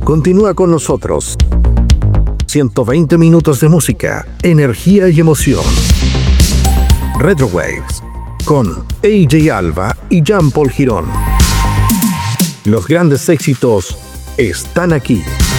Continúa con nosotros. 120 minutos de música, energía y emoción. Retrowaves con AJ Alba y Jean Paul Girón. Los grandes éxitos están aquí.